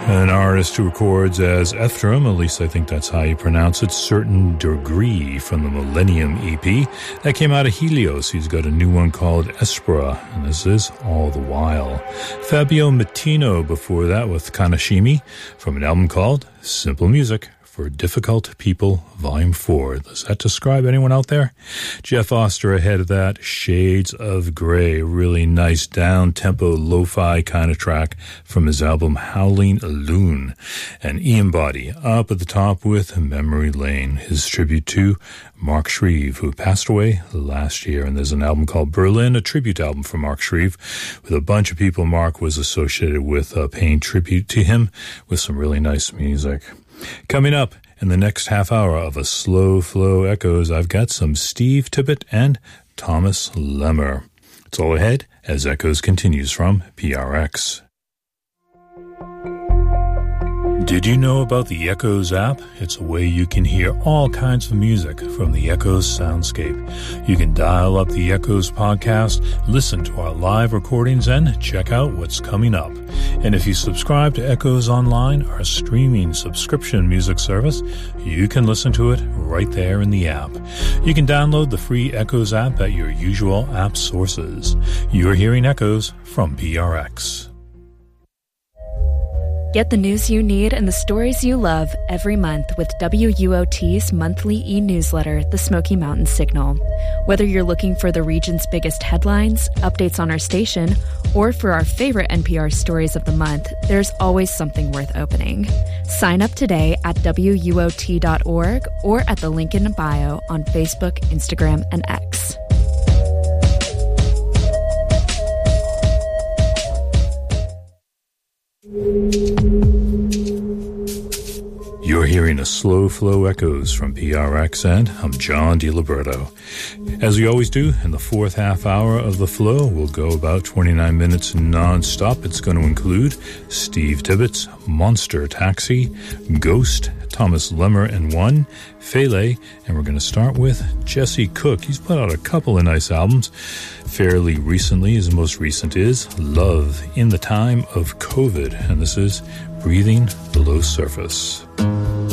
An artist who records as Ephraim, at least I think that's how you pronounce it, Certain Degree from the Millennium EP. That came out of Helios. He's got a new one called Espera, and this is All the While. Fabio Mattino before that with Kanashimi from an album called Simple Music for Difficult People, Volume 4. Does that describe anyone out there? Jeff Oster ahead of that, Shades of Grey, really nice down-tempo, lo-fi kind of track from his album Howling Loon. And Ian Boddy up at the top with Memory Lane, his tribute to Mark Shreve, who passed away last year. And there's an album called Berlin, a tribute album from Mark Shreve, with a bunch of people Mark was associated with paying tribute to him with some really nice music. Coming up in the next half hour of a Slow Flow Echoes, I've got some Steve Tippett and Thomas Lemmer. It's all ahead as Echoes continues from PRX. Did you know about the Echoes app? It's a way you can hear all kinds of music from the Echoes soundscape. You can dial up the Echoes podcast, listen to our live recordings, and check out what's coming up. And if you subscribe to Echoes Online, our streaming subscription music service, you can listen to it right there in the app. You can download the free Echoes app at your usual app sources. You're hearing Echoes from PRX. Get the news you need and the stories you love every month with WUOT's monthly e-newsletter, The Smoky Mountain Signal. Whether you're looking for the region's biggest headlines, updates on our station, or for our favorite NPR stories of the month, there's always something worth opening. Sign up today at WUOT.org or at the link in bio on Facebook, Instagram, and X. You're hearing a Slow Flow Echoes from PRX, and I'm John DiLiberto. As we always do, in the fourth half hour of the flow, we'll go about 29 minutes non-stop. It's going to include Steve Tippett's Monster Taxi, Ghost, Thomas Lemmer and One, Fele, and we're going to start with Jesse Cook. He's put out a couple of nice albums fairly recently. His most recent is Love in the Time of COVID, and this is Breathing Below Surface.